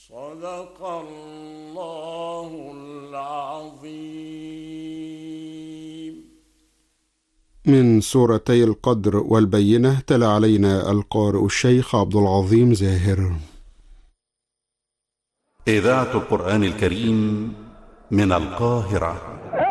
صدق الله العظيم. من سورتي القدر والبينة تلا علينا القارئ الشيخ عبد العظيم زاهر. إذاعة القرآن الكريم من القاهرة.